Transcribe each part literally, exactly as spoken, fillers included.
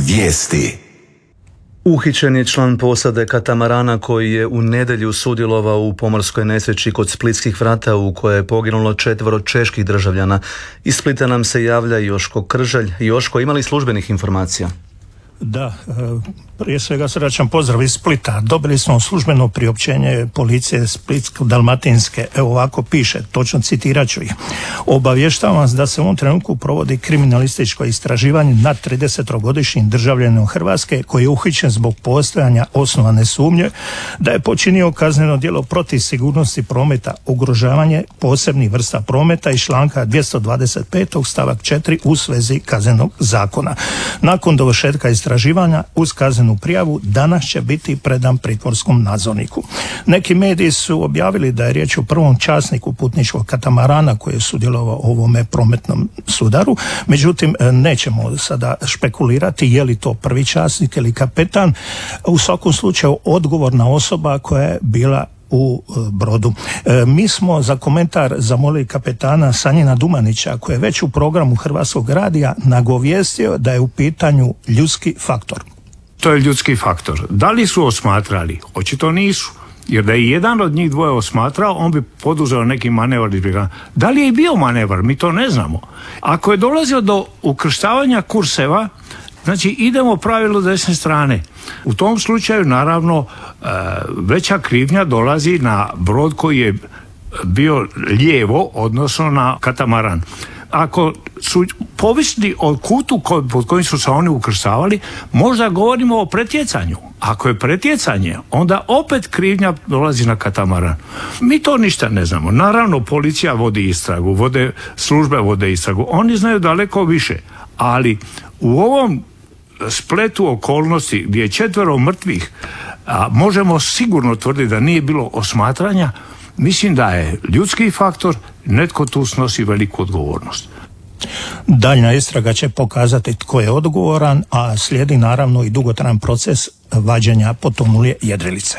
Vijesti. Uhićen je član posade katamarana koji je u nedjelju sudjelovao u pomorskoj nesreći kod Splitskih vrata u kojoj je poginulo četvoro čeških državljana. Iz Splita nam se javlja Joško Kržalj. Joško, ima li službenih informacija? Da, prije svega srdačan pozdrav iz Splita. Dobili smo službeno priopćenje policije Splitsko-dalmatinske. Evo ovako piše, točno citirat ću ih. Obavještavam vas da se u ovom trenutku provodi kriminalističko istraživanje nad tridesetogodišnjim državljaninom Hrvatske koji je uhićen zbog postojanja osnovane sumnje da je počinio kazneno djelo protiv sigurnosti prometa, ugrožavanje posebnih vrsta prometa iz članka dvjesto dvadeset pet stavak četiri u svezi kaznenog zakona. Nakon dovršetka istraživanja uz kaznenu prijavu danas će biti predan pritvorskom nadzorniku. Neki mediji su objavili da je riječ o prvom časniku putničkog katamarana koji je sudjelovao u ovome prometnom sudaru. Međutim, nećemo sada špekulirati je li to prvi časnik ili kapetan. U svakom slučaju odgovorna osoba koja je bila u brodu. E, mi smo za komentar zamolili kapetana Sanjina Dumanića koji je već u programu Hrvatskog radija nagovijestio da je u pitanju ljudski faktor. To je ljudski faktor. Da li su osmatrali? Očito nisu. Jer da je jedan od njih dvoje osmatrao, on bi poduzeo neki manevar. Da li je i bio manevar? Mi to ne znamo. Ako je dolazio do ukrštavanja kurseva, znači idemo pravilu desne strane. U tom slučaju naravno veća krivnja dolazi na brod koji je bio lijevo, odnosno na katamaran. Ako su povisni od kutu pod kojim su se oni ukrštavali, možda govorimo o pretjecanju. Ako je pretjecanje, onda opet krivnja dolazi na katamaran. Mi to ništa ne znamo. Naravno, policija vodi istragu, vode, službe vode istragu. Oni znaju daleko više. Ali u ovom spletu okolnosti gdje je četvero mrtvih, a možemo sigurno tvrditi da nije bilo osmatranja, mislim da je ljudski faktor, netko tu snosi veliku odgovornost. Daljnja istraga će pokazati tko je odgovoran, a slijedi naravno i dugotrajan proces vađenja potonule jedrilice.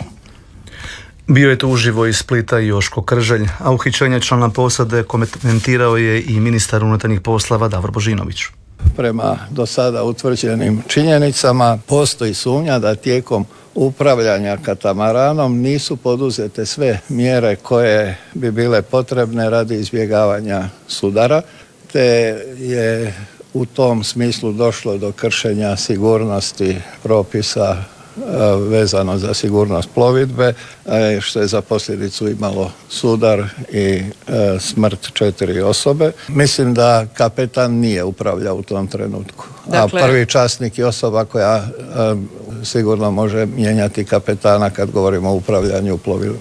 Bio je tu uživo iz Splita Joško Kržalj, a uhićenje člana posade komentirao je i ministar unutarnjih poslova Davor Božinović. Prema do sada utvrđenim činjenicama postoji sumnja da tijekom upravljanja katamaranom nisu poduzete sve mjere koje bi bile potrebne radi izbjegavanja sudara, te je u tom smislu došlo do kršenja sigurnosti propisa vezano za sigurnost plovidbe, što je za posljedicu imalo sudar i smrt četiri osobe. Mislim da kapetan nije upravljao u tom trenutku. Dakle, a prvi časnik je osoba koja sigurno može mijenjati kapetana kad govorimo o upravljanju plovilom.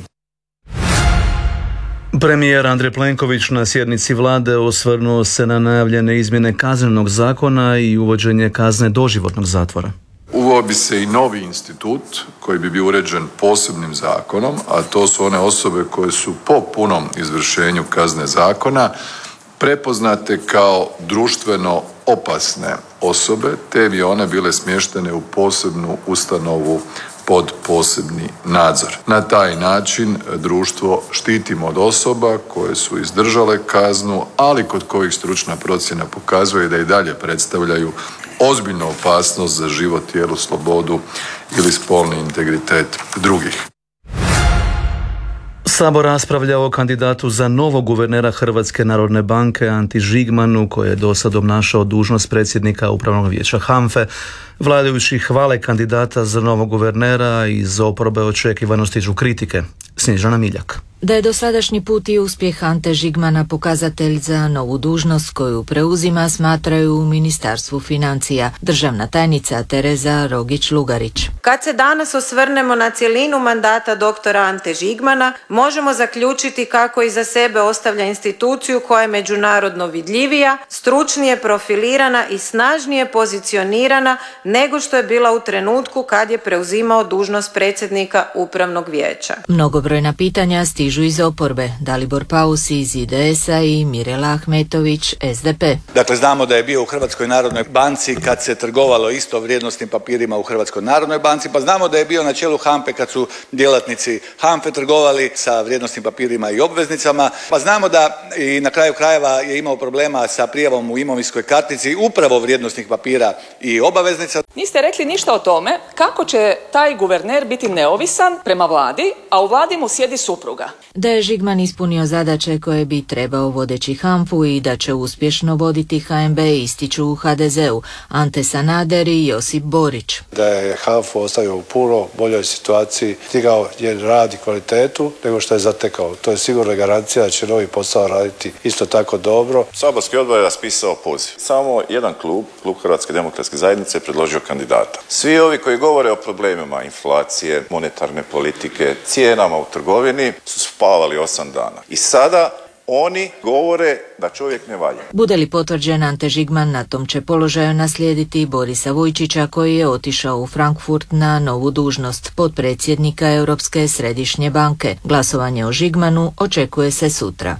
Premijer Andrej Plenković na sjednici vlade osvrnuo se na najavljene izmjene kaznenog zakona i uvođenje kazne doživotnog zatvora. Uveo bi se i novi institut koji bi bio uređen posebnim zakonom, a to su one osobe koje su po punom izvršenju kazne zakona prepoznate kao društveno opasne osobe, te bi one bile smještene u posebnu ustanovu pod posebni nadzor. Na taj način društvo štitimo od osoba koje su izdržale kaznu, ali kod kojih stručna procjena pokazuje da i dalje predstavljaju ozbiljnu opasnost za život, tijelu, slobodu ili spolni integritet drugih. Sabor raspravlja o kandidatu za novog guvernera Hrvatske narodne banke Anti Žigmanu, koji je do sad obnašao dužnost predsjednika Upravnog vijeća HANFA-e. Vladajući hvale kandidata za novog guvernera i iz oporbe očekivano stižu kritike. Snježana Miljak. Da je dosadašnji put i uspjeh Ante Žigmana pokazatelj za novu dužnost koju preuzima, smatraju u Ministarstvu financija. Državna tajnica Tereza Rogić-Lugarić. Kad se danas osvrnemo na cjelinu mandata doktora Ante Žigmana, možemo zaključiti kako iza sebe ostavlja instituciju koja je međunarodno vidljivija, stručnije profilirana i snažnije pozicionirana nego što je bila u trenutku kad je preuzimao dužnost predsjednika Upravnog vijeća. Mnogo Mnogobrojna pitanja stižu iz oporbe. Dalibor Paus iz I D S-a i Mirela Ahmetović, S D P. Dakle, znamo da je bio u Hrvatskoj narodnoj banci kad se trgovalo isto vrijednosnim papirima u Hrvatskoj narodnoj banci, pa znamo da je bio na čelu HANFE kad su djelatnici HANFE trgovali sa vrijednosnim papirima i obveznicama, pa znamo da i na kraju krajeva je imao problema sa prijavom u imovinskoj kartici upravo vrijednosnih papira i obaveznica. Niste rekli ništa o tome kako će taj guverner biti neovisan prema vladi, a u vladi mu sjedi supruga. Da je Žigman ispunio zadaće koje bi trebao vodeći HANFU i da će uspješno voditi H N B ističu u H D Z-u Ante Sanader i Josip Borić. Da je HANFU ostavio u puno boljoj situaciji, stigao je rad i kvalitetu nego što je zatekao. To je sigurna garancija da će novi posao raditi isto tako dobro. Saborski odbor je raspisao poziv. Samo jedan klub, klub Hrvatske demokratske zajednice, je predložio kandidata. Svi ovi koji govore o problemima inflacije, monetarne politike, cijenama u trgovini su spavali osam dana. I sada oni govore da čovjek ne valja. Bude li potvrđen, Ante Žigman na tom će položaju naslijediti Borisa Vujčića koji je otišao u Frankfurt na novu dužnost potpredsjednika Europske središnje banke. Glasovanje o Žigmanu očekuje se sutra.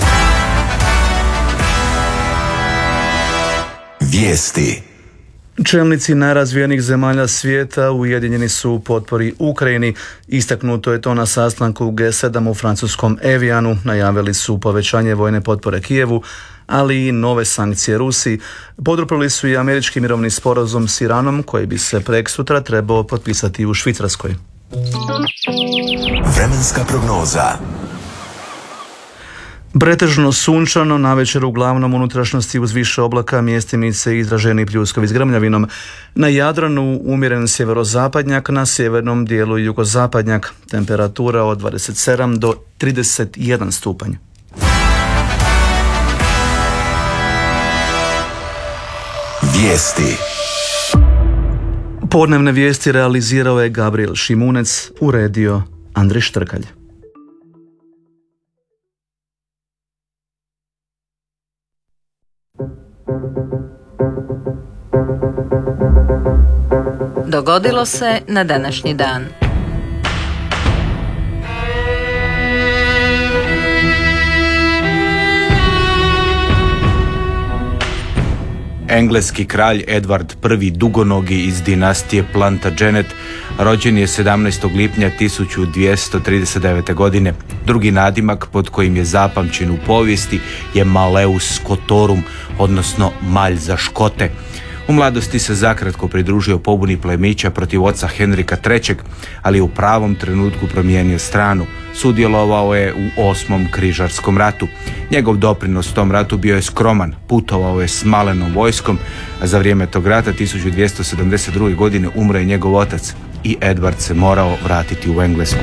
Vijesti. Čelnici najrazvijenijih zemalja svijeta ujedinjeni su u potpori Ukrajini. Istaknuto je to na sastanku G sedam u francuskom Evianu. Najavili su povećanje vojne potpore Kijevu, ali i nove sankcije Rusiji. Poduprli su i američki mirovni sporazum s Iranom koji bi se preksutra trebao potpisati u Švicarskoj. Vremenska prognoza. Pretežno sunčano, navečer uglavnom unutrašnjosti uz više oblaka, mjestimice izraženi pljuskovi s grmljavinom. Na Jadranu umjeren sjeverozapadnjak, na sjevernom dijelu jugozapadnjak. Temperatura od dvadeset sedam do trideset jedan stupanj. Vijesti. Podnevne vijesti realizirao je Gabriel Šimunec, uredio Andrej Štrkalj. Dogodilo se na današnji dan. Engleski kralj Edward I dugonogi iz dinastije Plantagenet rođen je sedamnaestog lipnja tisuću dvjesto trideset devete. godine. Drugi nadimak pod kojim je zapamćen u povijesti je Malleus Scotorum, odnosno Malj za Škote. U mladosti se zakratko pridružio pobuni plemića protiv oca Henrika trećeg, ali u pravom trenutku promijenio stranu. Sudjelovao je u osmom križarskom ratu. Njegov doprinos tom ratu bio je skroman, putovao je s malenom vojskom, a za vrijeme tog rata tisuću dvjesto sedamdeset druge. godine umro je njegov otac i Edward se morao vratiti u Englesku.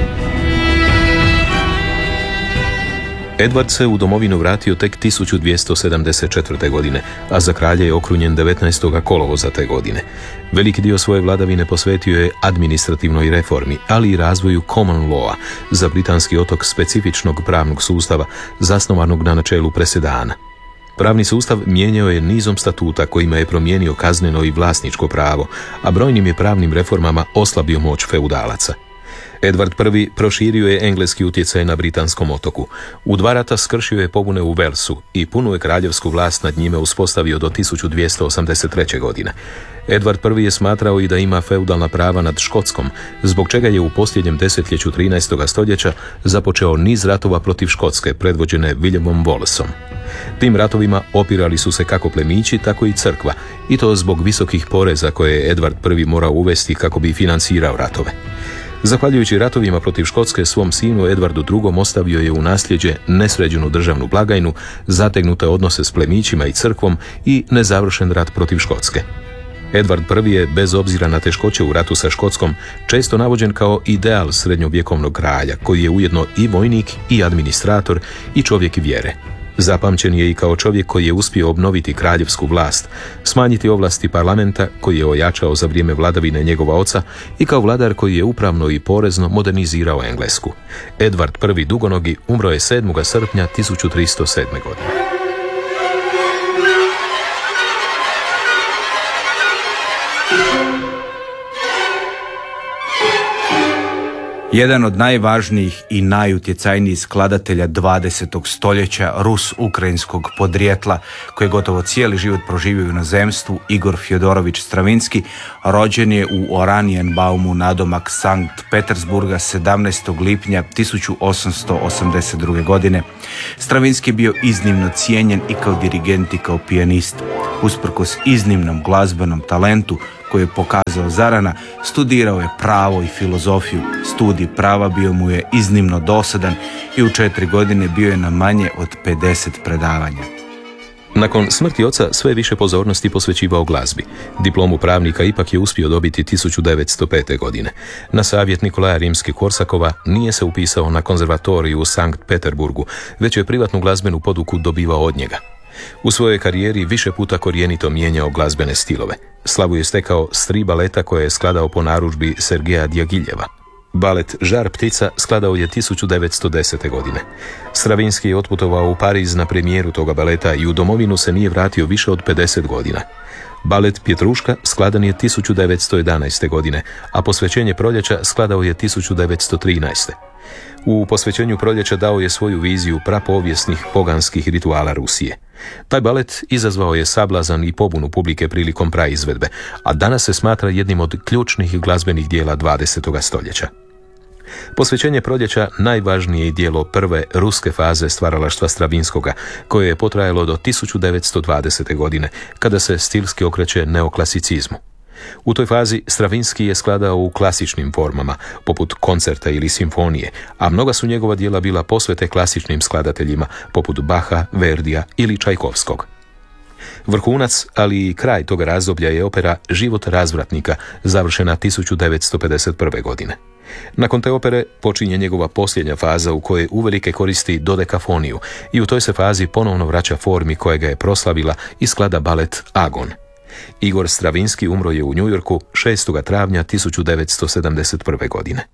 Edward se u domovinu vratio tek tisuću dvjesto sedamdeset četvrte. godine, a za kralja je okrunjen devetnaestog kolovoza te godine. Veliki dio svoje vladavine posvetio je administrativnoj reformi, ali i razvoju common lawa, za britanski otok specifičnog pravnog sustava, zasnovanog na načelu presedana. Pravni sustav mijenjao je nizom statuta kojima je promijenio kazneno i vlasničko pravo, a brojnim je pravnim reformama oslabio moć feudalaca. Edward I proširio je engleski utjecaj na britanskom otoku. U dva rata skršio je pobune u Walesu i punu je kraljevsku vlast nad njime uspostavio do tisuću dvjesto osamdeset treće. godine. Edward I je smatrao i da ima feudalna prava nad Škotskom, zbog čega je u posljednjem desetljeću trinaestog. stoljeća započeo niz ratova protiv Škotske, predvođene Williamom Wallaceom. Tim ratovima opirali su se kako plemići, tako i crkva, i to zbog visokih poreza koje je Edward I morao uvesti kako bi financirao ratove. Zahvaljujući ratovima protiv Škotske, svom sinu Edwardu drugom. ostavio je u nasljeđe nesređenu državnu blagajnu, zategnute odnose s plemićima i crkvom i nezavršen rat protiv Škotske. Edward I je, bez obzira na teškoće u ratu sa Škotskom, često navođen kao ideal srednjovjekovnog kralja, koji je ujedno i vojnik i administrator i čovjek vjere. Zapamćen je i kao čovjek koji je uspio obnoviti kraljevsku vlast, smanjiti ovlasti parlamenta koji je ojačao za vrijeme vladavine njegova oca i kao vladar koji je upravno i porezno modernizirao Englesku. Edward I dugonogi umro je sedmog srpnja tisuću tristo sedme. godine. Jedan od najvažnijih i najutjecajnijih skladatelja dvadesetog stoljeća, Rus ukrajinskog podrijetla, koji je gotovo cijeli život proživio u inozemstvu, Igor Fjodorović Stravinski, rođen je u Oranienbaumu nadomak Sankt Petersburga sedamnaestog lipnja tisuću osamsto osamdeset druge. godine. Stravinski je bio iznimno cijenjen i kao dirigent i kao pijanist. Usprkos iznimnom glazbenom talentu koji je pokazao zarana, studirao je pravo i filozofiju. Studij prava bio mu je iznimno dosadan i u četiri godine bio je na manje od pedeset predavanja. Nakon smrti oca sve više pozornosti posvećivao glazbi. Diplomu pravnika ipak je uspio dobiti tisuću devetsto pete. godine. Na savjet Nikolaja Rimski-Korsakova nije se upisao na konzervatoriju u Sankt Peterburgu, već je privatnu glazbenu poduku dobivao od njega. U svojoj karijeri više puta korijenito mijenjao glazbene stilove. Slavu je stekao s tri baleta koje je skladao po narudžbi Sergeja Djagiljeva. Balet Žar ptica skladao je tisuću devetsto desete. godine. Stravinski je otputovao u Pariz na premijeru toga baleta i u domovinu se nije vratio više od pedeset godina. Balet Pjetruška skladan je tisuću devetsto jedanaeste. godine, a posvećenje proljeća skladao je tisuću devetsto trinaeste. U posvećenju proljeća dao je svoju viziju prapovijesnih poganskih rituala Rusije. Taj balet izazvao je sablazan i pobunu publike prilikom praizvedbe, a danas se smatra jednim od ključnih glazbenih dijela dvadesetog stoljeća. Posvećenje proljeća najvažnije je dijelo prve ruske faze stvaralaštva Stravinskoga, koje je potrajalo do tisuću devetsto dvadesete. godine, kada se stilski okreće neoklasicizmu. U toj fazi Stravinski je skladao u klasičnim formama, poput koncerta ili simfonije, a mnoga su njegova djela bila posvete klasičnim skladateljima, poput Baha, Verdija ili Čajkovskog. Vrhunac, ali i kraj toga razdoblja je opera Život razvratnika, završena tisuću devetsto pedeset prve. godine. Nakon te opere počinje njegova posljednja faza u kojoj uvelike koristi dodekafoniju i u toj se fazi ponovno vraća formi koja ga je proslavila i sklada balet Agon. Igor Stravinski umro je u Njujorku šestog travnja tisuću devetsto sedamdeset prve. godine.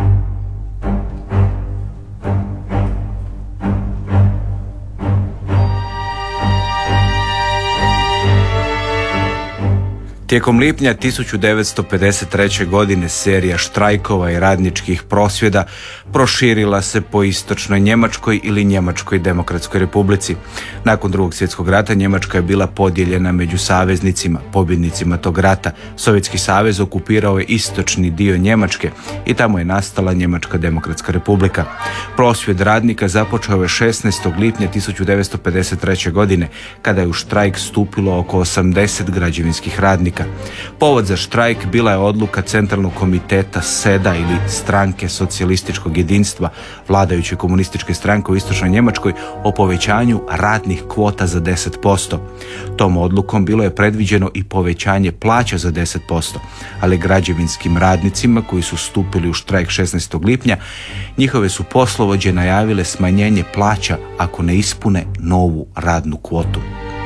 Tijekom lipnja tisuću devetsto pedeset treće. godine serija štrajkova i radničkih prosvjeda proširila se po istočnoj Njemačkoj ili Njemačkoj demokratskoj republici. Nakon drugog svjetskog rata Njemačka je bila podijeljena među saveznicima, pobjednicima tog rata. Sovjetski savez okupirao je istočni dio Njemačke i tamo je nastala Njemačka demokratska republika. Prosvjed radnika započeo je šesnaestog lipnja tisuću devetsto pedeset treće. godine, kada je u štrajk stupilo oko osamdeset građevinskih radnika. Povod za štrajk bila je odluka Centralnog komiteta SEDA ili Stranke socijalističkog jedinstva, vladajuće komunističke stranke u istočnoj Njemačkoj, o povećanju radnih kvota za deset posto. Tom odlukom bilo je predviđeno i povećanje plaća za deset posto, ali građevinskim radnicima koji su stupili u štrajk šesnaestog lipnja, njihove su poslovođe najavile smanjenje plaća ako ne ispune novu radnu kvotu.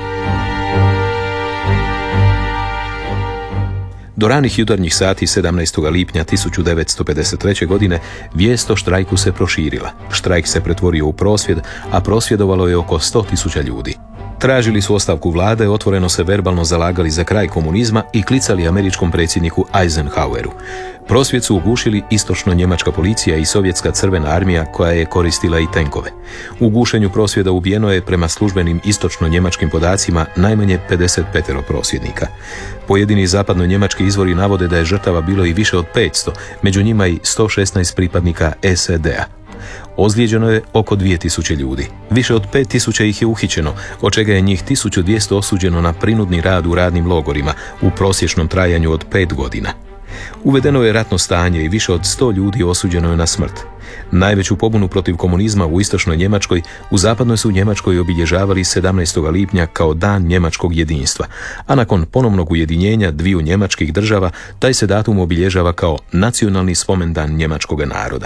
Do ranih jutarnjih sati sedamnaestog lipnja tisuću devetsto pedeset treće. godine vijest o štrajku se proširila. Štrajk se pretvorio u prosvjed, a prosvjedovalo je oko sto tisuća ljudi. Tražili su ostavku vlade, otvoreno se verbalno zalagali za kraj komunizma i klicali američkom predsjedniku Eisenhoweru. Prosvjed su ugušili istočno njemačka policija i sovjetska crvena armija koja je koristila i tenkove. U gušenju prosvjeda ubijeno je prema službenim istočno njemačkim podacima najmanje pedeset pet prosvjednika. Pojedini zapadno njemački izvori navode da je žrtava bilo i više od petsto, među njima i sto šesnaest pripadnika S E D-a. Ozlijeđeno je oko dvije tisuće ljudi. Više od pet tisuća ih je uhićeno, od čega je njih tisuću dvjesto osuđeno na prinudni rad u radnim logorima u prosječnom trajanju od pet godina. Uvedeno je ratno stanje i više od sto ljudi osuđeno je na smrt. Najveću pobunu protiv komunizma u istočnoj Njemačkoj u zapadnoj su Njemačkoj obilježavali sedamnaestog lipnja kao dan njemačkog jedinstva, a nakon ponovnog ujedinjenja dviju njemačkih država taj se datum obilježava kao nacionalni spomendan njemačkog naroda.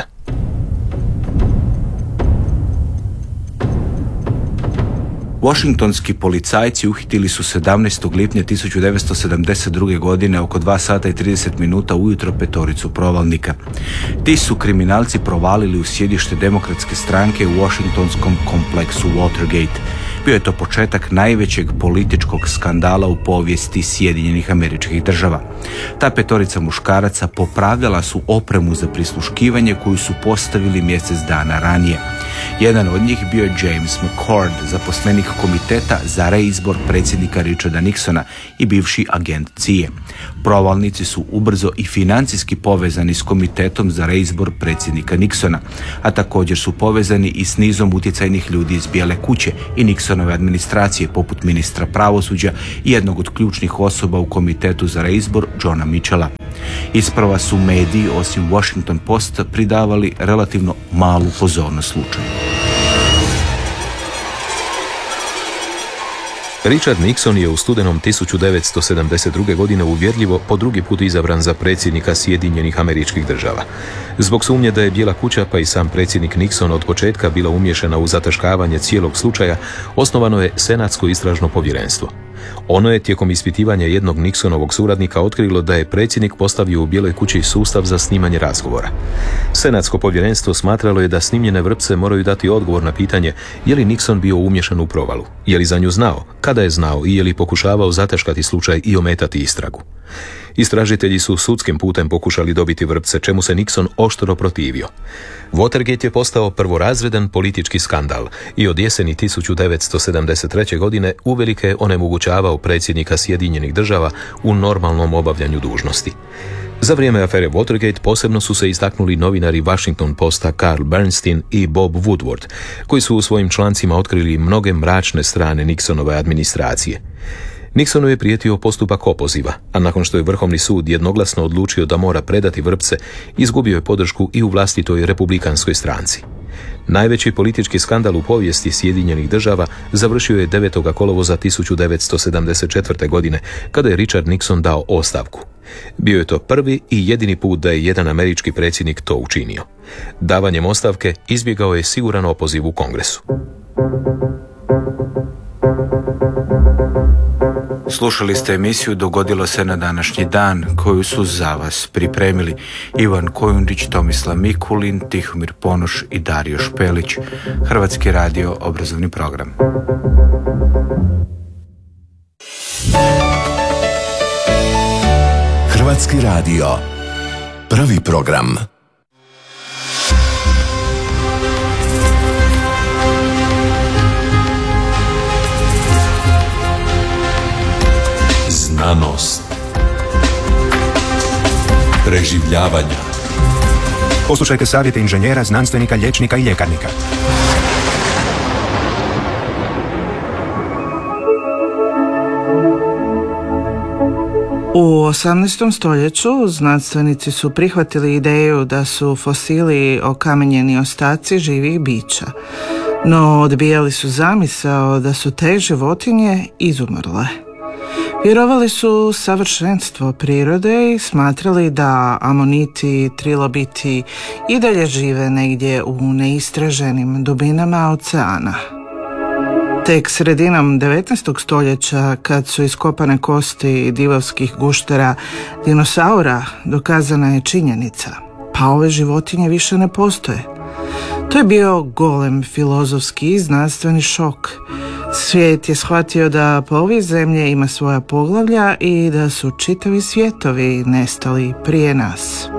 Washingtonski policajci uhitili su sedamnaestog lipnja tisuću devetsto sedamdeset druge. godine oko dva sata i trideset minuta ujutro petoricu provalnika. Ti su kriminalci provalili u sjedište demokratske stranke u Washingtonskom kompleksu Watergate. Bio je to početak najvećeg političkog skandala u povijesti Sjedinjenih Američkih Država. Ta petorica muškaraca popravljala su opremu za prisluškivanje koju su postavili mjesec dana ranije. Jedan od njih bio je James McCord, zaposlenik komiteta za reizbor predsjednika Richarda Nixona i bivši agent C I A. Provalnici su ubrzo i financijski povezani s komitetom za reizbor predsjednika Nixona, a također su povezani i s nizom utjecajnih ljudi iz Bijele kuće i Nixonove administracije, poput ministra pravosuđa i jednog od ključnih osoba u komitetu za reizbor, Johna Mitchella. Isprva su mediji, osim Washington Posta, pridavali relativno malu pozornost slučaju. Richard Nixon je u studenom tisuću devetsto sedamdeset druge. godine uvjerljivo po drugi put izabran za predsjednika Sjedinjenih Američkih Država. Zbog sumnje da je Bijela kuća pa i sam predsjednik Nixon od početka bila umiješana u zataškavanje cijelog slučaja, osnovano je Senatsko istražno povjerenstvo. Ono je tijekom ispitivanja jednog Nixonovog suradnika otkrilo da je predsjednik postavio u Bijeloj kući sustav za snimanje razgovora. Senatsko povjerenstvo smatralo je da snimljene vrpce moraju dati odgovor na pitanje je li Nixon bio umiješan u provalu, je li za nju znao, kada je znao i je li pokušavao zataškati slučaj i ometati istragu. Istražitelji su sudskim putem pokušali dobiti vrpce, čemu se Nixon oštro protivio. Watergate je postao prvorazredan politički skandal i od jeseni tisuću devetsto sedamdeset treće. godine uvelike onemogućavao predsjednika Sjedinjenih Država u normalnom obavljanju dužnosti. Za vrijeme afere Watergate posebno su se istaknuli novinari Washington Posta Carl Bernstein i Bob Woodward, koji su u svojim člancima otkrili mnoge mračne strane Nixonove administracije. Nixonu je prijetio postupak opoziva, a nakon što je Vrhovni sud jednoglasno odlučio da mora predati vrpce, izgubio je podršku i u vlastitoj republikanskoj stranci. Najveći politički skandal u povijesti Sjedinjenih Država završio je devetog kolovoza tisuću devetsto sedamdeset četvrte. godine, kada je Richard Nixon dao ostavku. Bio je to prvi i jedini put da je jedan američki predsjednik to učinio. Davanjem ostavke izbjegao je siguran opoziv u Kongresu. Slušali ste emisiju Dogodilo se na današnji dan, koju su za vas pripremili Ivan Kojundić, Tomislav Mikulin, Tihomir Ponoš i Dario Špelić. Hrvatski radio, obrazovni program. Hrvatski radio, prvi program. Znanost, preživljavanja. Poslušajte savjete inženjera, znanstvenika, liječnika i ljekarnika. U osamnaestom stoljeću znanstvenici su prihvatili ideju da su fosili okamenjeni ostaci živih bića, no odbijali su zamisao da su te životinje izumrle. Vjerovali su u savršenstvo prirode i smatrali da amoniti, trilobiti i dalje žive negdje u neistraženim dubinama oceana. Tek sredinom devetnaestog stoljeća, kad su iskopane kosti divovskih guštera dinosaura, dokazana je činjenica, pa ove životinje više ne postoje. To je bio golem filozofski i znanstveni šok. Svijet je shvatio da povijest zemlje ima svoja poglavlja i da su čitavi svijetovi nestali prije nas.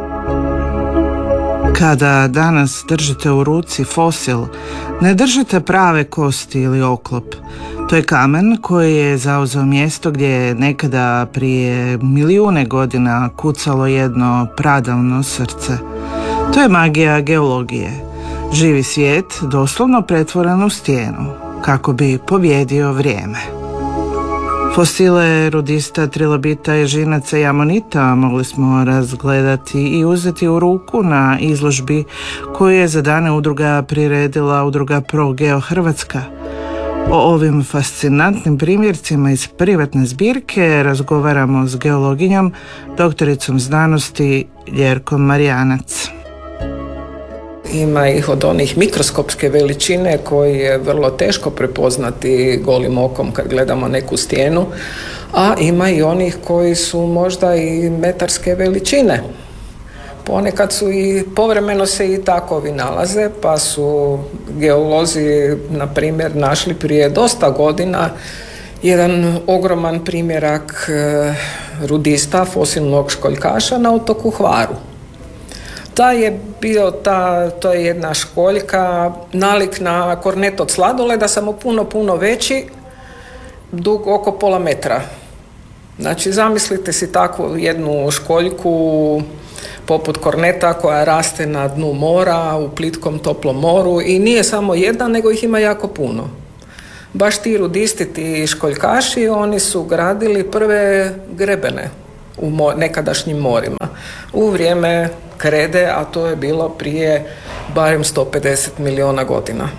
Kada danas držite u ruci fosil, ne držite prave kosti ili oklop. To je kamen koji je zauzeo mjesto gdje je nekada prije milijune godina kucalo jedno pradavno srce. To je magija geologije. Živi svijet doslovno pretvoren u stijenu, kako bi pobjedio vrijeme. Fosile rudista, trilobita, ježinaca i amonita mogli smo razgledati i uzeti u ruku na izložbi koju je za dane udruga priredila udruga ProGeo Hrvatska. O ovim fascinantnim primjercima iz privatne zbirke razgovaramo s geologinjom, doktoricom znanosti Ljerkom Marijanac. Ima ih od onih mikroskopske veličine koji je vrlo teško prepoznati golim okom kad gledamo neku stijenu, a ima i onih koji su možda i metarske veličine. Ponekad su i povremeno se i takovi nalaze, pa su geolozi, na primjer, našli prije dosta godina jedan ogroman primjerak rudista, fosilnog školjkaša na otoku Hvaru. Ta je bio, ta, to je jedna školjka, nalik na kornet od sladoleda, samo puno, puno veći, dug oko pola metra. Znači, zamislite si takvu jednu školjku poput korneta koja raste na dnu mora, u plitkom toplom moru i nije samo jedna, nego ih ima jako puno. Baš ti rudisti, ti školjkaši, oni su gradili prve grebene u mo- nekadašnjim morima u vrijeme krede, a to je bilo prije barem sto pedeset milijuna godina.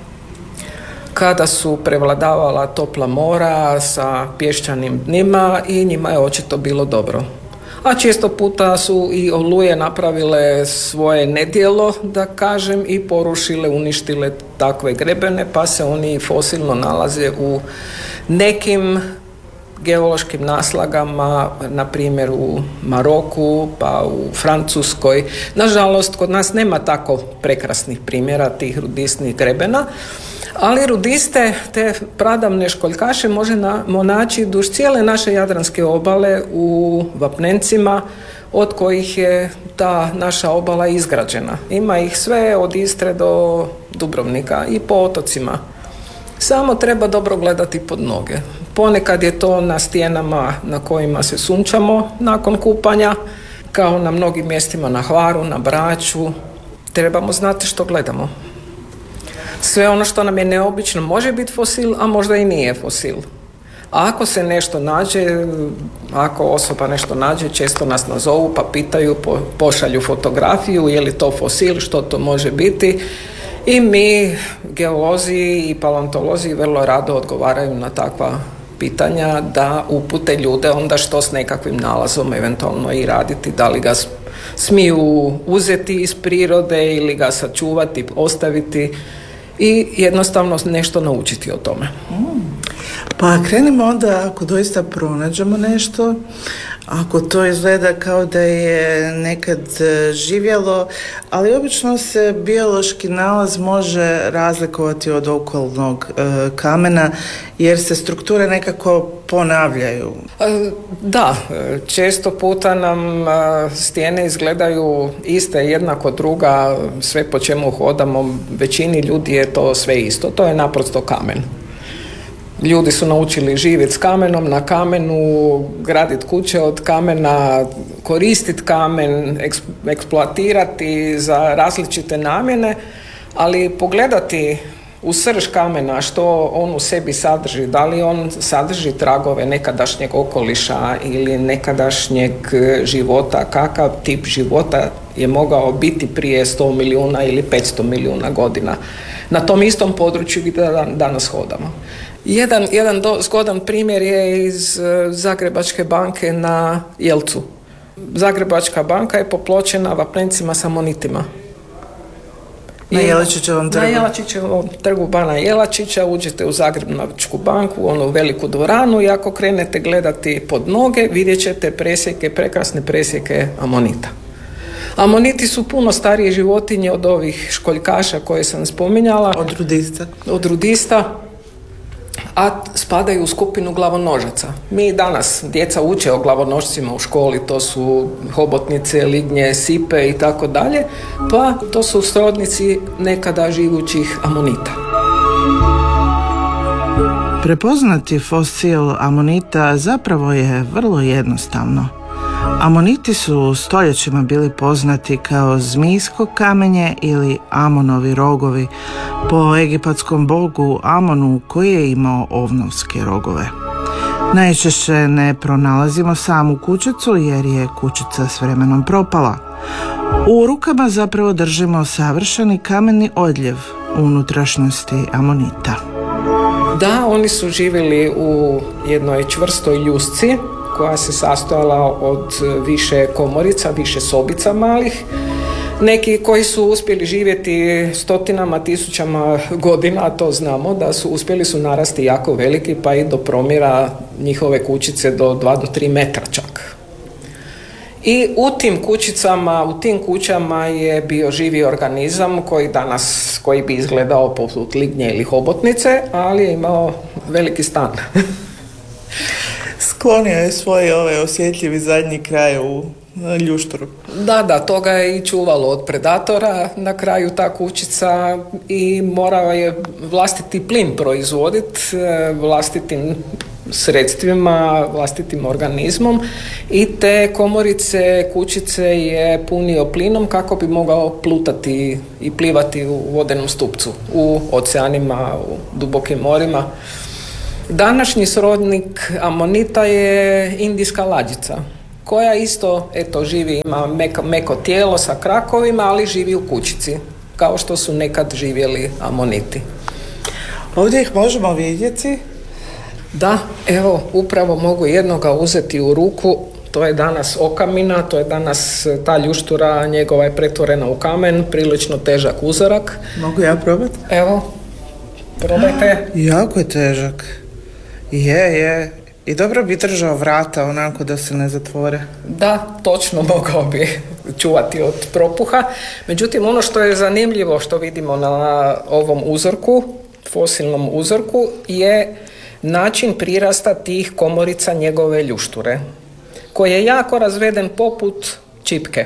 Kada su prevladavala topla mora sa pješčanim dnima i njima je očito bilo dobro. A često puta su i oluje napravile svoje nedjelo, da kažem, i porušile, uništile takve grebene, pa se oni fosilno nalaze u nekim geološkim naslagama, na primjer u Maroku, pa u Francuskoj. Nažalost, kod nas nema tako prekrasnih primjera tih rudistnih grebena, ali rudiste, te pradavne školjkaše možemo naći duž cijele naše jadranske obale u vapnencima od kojih je ta naša obala izgrađena. Ima ih sve od Istre do Dubrovnika i po otocima. Samo treba dobro gledati pod noge. Ponekad je to na stijenama na kojima se sunčamo nakon kupanja, kao na mnogim mjestima na Hvaru, na Braču. Trebamo znati što gledamo. Sve ono što nam je neobično može biti fosil, a možda i nije fosil. A ako se nešto nađe, ako osoba nešto nađe, često nas nazovu pa pitaju, po, pošalju fotografiju, je li to fosil, što to može biti. I mi, geolozi i paleontolozi, vrlo rado odgovaraju na takva pitanja, da upute ljude onda što s nekakvim nalazom eventualno i raditi, da li ga smiju uzeti iz prirode ili ga sačuvati, ostaviti i jednostavno nešto naučiti o tome. Pa krenimo onda, ako doista pronađemo nešto, ako to izgleda kao da je nekad živjelo, ali obično se biološki nalaz može razlikovati od okolnog e, kamena, jer se strukture nekako ponavljaju. Da, često puta nam stijene izgledaju iste, jedna kod druga, sve po čemu hodamo, većini ljudi je to sve isto, to je naprosto kamen. Ljudi su naučili živjeti s kamenom, na kamenu, graditi kuće od kamena, koristiti kamen, eksploatirati za različite namjene, ali pogledati u srž kamena što on u sebi sadrži, da li on sadrži tragove nekadašnjeg okoliša ili nekadašnjeg života, kakav tip života je mogao biti prije sto milijuna ili petsto milijuna godina na tom istom području gdje danas hodamo. Jedan, jedan do, zgodan primjer je iz Zagrebačke banke na Jelcu. Zagrebačka banka je popločena vapnencima sa amonitima. Na Jelačićevom trgu. Na Jelačićevom trgu Bana Jelačića uđete u Zagrebačku banku, onu veliku dvoranu, i ako krenete gledati pod noge, vidjet ćete presjeke, prekrasne presjeke amonita. Amoniti su puno starije životinje od ovih školjkaša koje sam spominjala. Od rudista. Od rudista. A spadaju u skupinu glavonožaca. Mi danas, djeca uče o glavonožcima u školi, to su hobotnice, lignje, sipe i tako dalje, pa to su srodnici nekada živućih amonita. Prepoznati fosil amonita zapravo je vrlo jednostavno. Amoniti su stoljećima bili poznati kao zmijsko kamenje ili Amonovi rogovi, po egipatskom bogu Amonu koji je imao ovnovske rogove. Najčešće ne pronalazimo samu kućicu jer je kućica s vremenom propala. U rukama zapravo držimo savršeni kameni odljev unutrašnjosti amonita. Da, oni su živjeli u jednoj čvrstoj ljusci koja se sastojala od više komorica, više sobica malih. Neki koji su uspjeli živjeti stotinama, tisućama godina, to znamo, da su uspjeli su narasti jako veliki, pa i do promjera njihove kućice do dva do tri metra čak. I u tim kućicama, u tim kućama je bio živi organizam koji danas, koji bi izgledao poput lignje ili hobotnice, ali je imao veliki stan. Sklonio je svoj ovaj osjetljivi zadnji kraj u ljušturu. Da, da, to ga je i čuvalo od predatora na kraju ta kućica i morao je vlastiti plin proizvoditi vlastitim sredstvima, vlastitim organizmom i te komorice, kućice je punio plinom kako bi mogao plutati i plivati u vodenom stupcu, u oceanima, u dubokim morima. Današnji srodnik amonita je indijska lađica, koja isto, eto, živi, ima meko, meko tijelo sa krakovima, ali živi u kućici, kao što su nekad živjeli amoniti. Ovdje ih možemo vidjeti. Da, evo, upravo mogu jednoga uzeti u ruku, to je danas okamina, to je danas ta ljuštura, njegova je pretvorena u kamen, prilično težak uzorak. Mogu ja probati? Evo, probajte. Jako je težak. Je, je. I dobro bi držao vrata onako da se ne zatvore. Da, točno, mogao bi čuvati od propuha. Međutim, ono što je zanimljivo što vidimo na ovom uzorku, fosilnom uzorku, je način prirasta tih komorica njegove ljušture, koji je jako razveden poput čipke.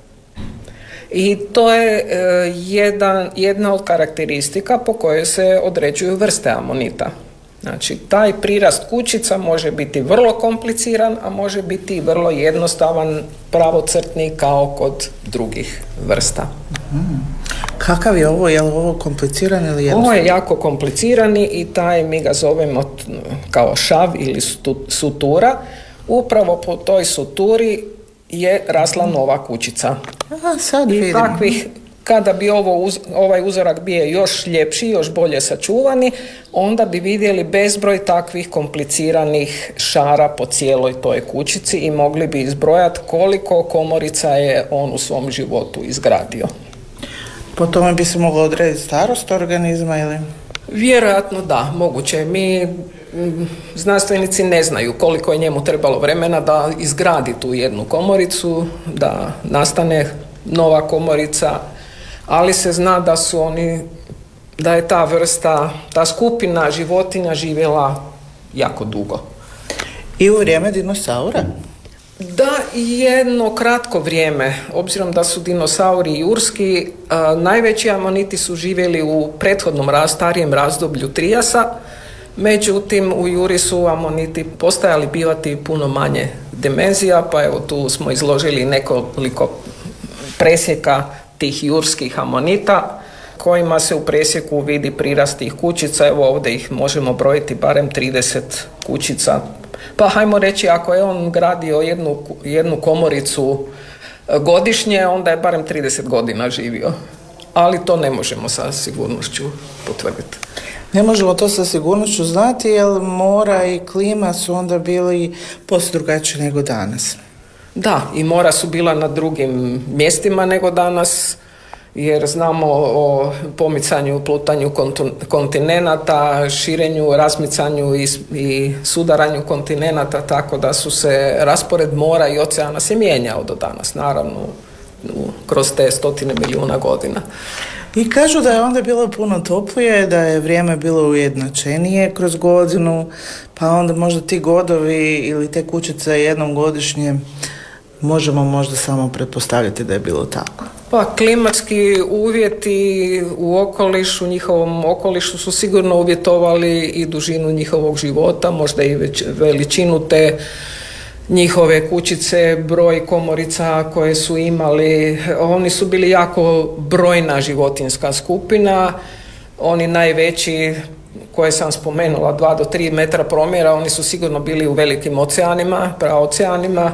I to je e, jedan, jedna od karakteristika po kojoj se određuju vrste amonita. Znači, taj prirast kućica može biti vrlo kompliciran, a može biti vrlo jednostavan, pravocrtni kao kod drugih vrsta. Hmm. Kakav je ovo? Je li ovo kompliciran ili jednostavan? Ovo je jako komplicirani i taj, mi ga zovemo kao šav ili sutura. Upravo po toj suturi je rasla nova kućica. Aha, sad I vidim. takvih, kada bi ovo uz, ovaj uzorak bio još ljepši, još bolje sačuvani, onda bi vidjeli bezbroj takvih kompliciranih šara po cijeloj toj kućici i mogli bi izbrojati koliko komorica je on u svom životu izgradio. Po tome bi se moglo odrediti starost organizma ili? Vjerojatno da, moguće. Mi znanstvenici ne znaju koliko je njemu trebalo vremena da izgradi tu jednu komoricu, da nastane nova komorica, ali se zna da su oni, da je ta vrsta, ta skupina životinja živjela jako dugo. I u vrijeme dinosaura? Da, jedno kratko vrijeme, obzirom da su dinosauri jurski, a, najveći amoniti su živjeli u prethodnom raz, starijem razdoblju Trijasa, međutim u juri su amoniti postajali bivati puno manje dimenzija, pa evo tu smo izložili nekoliko presjeka tih jurskih amonita, kojima se u presjeku vidi prirast tih kućica. Evo ovdje ih možemo brojiti barem trideset kućica. Pa hajmo reći, ako je on gradio jednu, jednu komoricu godišnje, onda je barem trideset godina živio. Ali to ne možemo sa sigurnošću potvrditi. Ne možemo to sa sigurnošću znati, jer mora i klima su onda bili posve drugačiji nego danas. Da, i mora su bila na drugim mjestima nego danas, jer znamo o pomicanju, plutanju kontinenata, širenju, razmicanju i, i sudaranju kontinenata, tako da su se raspored mora i oceana se mijenjao do danas, naravno, kroz te stotine milijuna godina. I kažu da je onda bilo puno toplije, da je vrijeme bilo ujednačenije kroz godinu, pa onda možda ti godovi ili te kućice jednom godišnje možemo možda samo pretpostavljati da je bilo tako. Pa klimatski uvjeti u okolišu, njihovom okolišu su sigurno uvjetovali i dužinu njihovog života, možda i već veličinu te njihove kućice, broj komorica koje su imali. Oni su bili jako brojna životinjska skupina. Oni najveći koje sam spomenula, dva do tri metra promjera, oni su sigurno bili u velikim oceanima, praoceanima,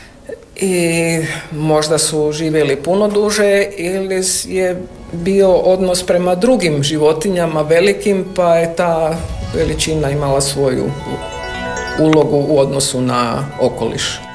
i možda su živjeli puno duže ili je bio odnos prema drugim životinjama velikim, pa je ta veličina imala svoju ulogu u odnosu na okoliš.